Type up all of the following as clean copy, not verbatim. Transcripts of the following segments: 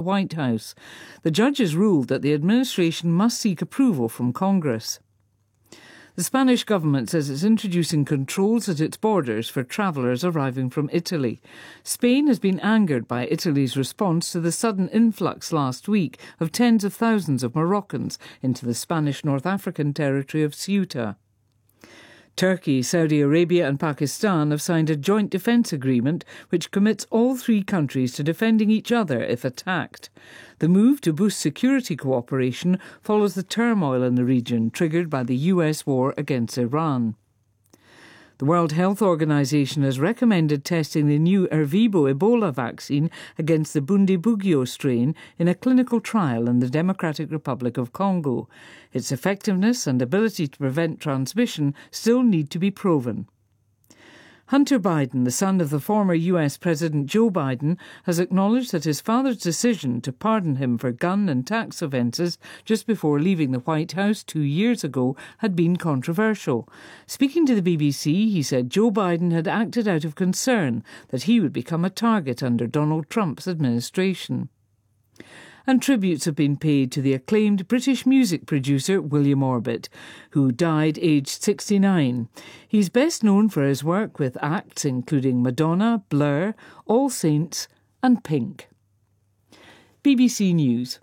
White House. The judges ruled that the administration must seek approval from Congress. The Spanish government says it's introducing controls at its borders for travellers arriving from Italy. Spain has been angered by Italy's response to the sudden influx last week of tens of thousands of Moroccans into the Spanish North African territory of Ceuta. Turkey, Saudi Arabia and Pakistan have signed a joint defence agreement which commits all three countries to defending each other if attacked. The move to boost security cooperation follows the turmoil in the region triggered by the US war against Iran. The World Health Organization has recommended testing the new Ervebo Ebola vaccine against the Bundibugyo strain in a clinical trial in the Democratic Republic of Congo. Its effectiveness and ability to prevent transmission still need to be proven. Hunter Biden, the son of the former US President Joe Biden, has acknowledged that his father's decision to pardon him for gun and tax offences just before leaving the White House 2 years ago had been controversial. Speaking to the BBC, he said Joe Biden had acted out of concern that he would become a target under Donald Trump's administration. And tributes have been paid to the acclaimed British music producer William Orbit, who died aged 69. He's best known for his work with acts including Madonna, Blur, All Saints and Pink. BBC News.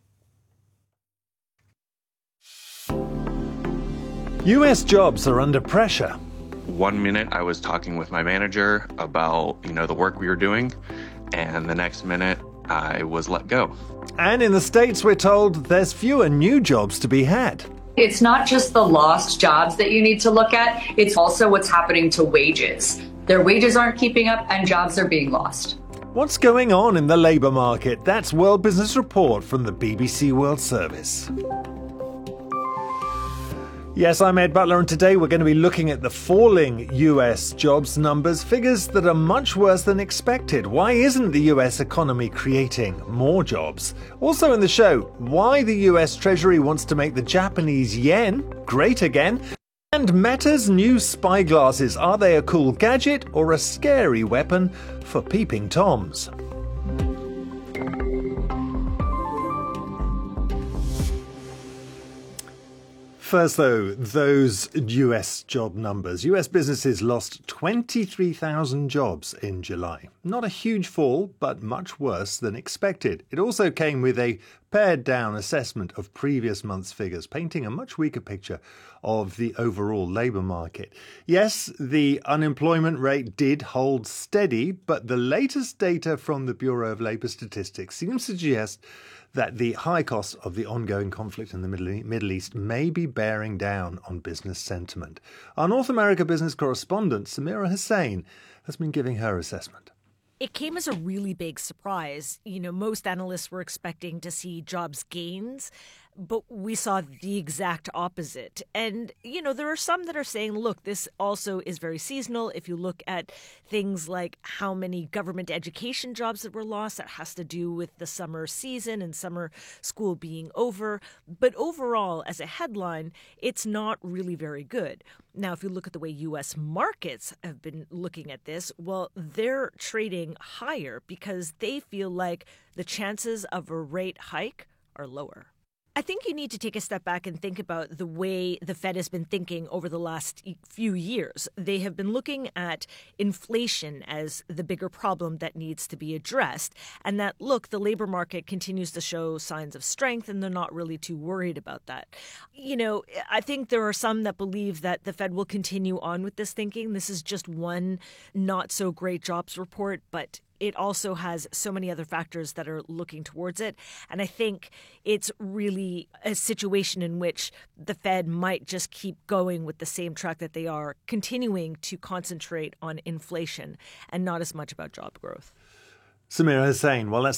US jobs are under pressure. 1 minute I was talking with my manager about, the work we were doing, and the next minute I was let go. And in the States, we're told there's fewer new jobs to be had. It's not just the lost jobs that you need to look at, it's also what's happening to wages. Their wages aren't keeping up and jobs are being lost. What's going on in the labour market? That's World Business Report from the BBC World Service. Yes, I'm Ed Butler, and today we're going to be looking at the falling US jobs numbers, figures that are much worse than expected. Why isn't the US economy creating more jobs? Also in the show, why the US Treasury wants to make the Japanese yen great again. And Meta's new spy glasses, are they a cool gadget or a scary weapon for peeping Toms? First, though, those US job numbers. US businesses lost 23,000 jobs in July. Not a huge fall, but much worse than expected. It also came with a pared-down assessment of previous month's figures, painting a much weaker picture of the overall labour market. Yes, the unemployment rate did hold steady, but the latest data from the Bureau of Labour Statistics seems to suggest that the high cost of the ongoing conflict in the Middle East may be bearing down on business sentiment. Our North America business correspondent, Samira Hussain, has been giving her assessment. It came as a really big surprise. Most analysts were expecting to see jobs gains, but we saw the exact opposite. And, there are some that are saying, look, this also is very seasonal. If you look at things like how many government education jobs that were lost, that has to do with the summer season and summer school being over. But overall, as a headline, it's not really very good. Now, if you look at the way U.S. markets have been looking at this, well, they're trading higher because they feel like the chances of a rate hike are lower. I think you need to take a step back and think about the way the Fed has been thinking over the last few years. They have been looking at inflation as the bigger problem that needs to be addressed, and that, look, the labor market continues to show signs of strength, and they're not really too worried about that. I think there are some that believe that the Fed will continue on with this thinking. This is just one not so great jobs report, but it also has so many other factors that are looking towards it. And I think it's really a situation in which the Fed might just keep going with the same track that they are, continuing to concentrate on inflation and not as much about job growth. Samira Hussain, well, that's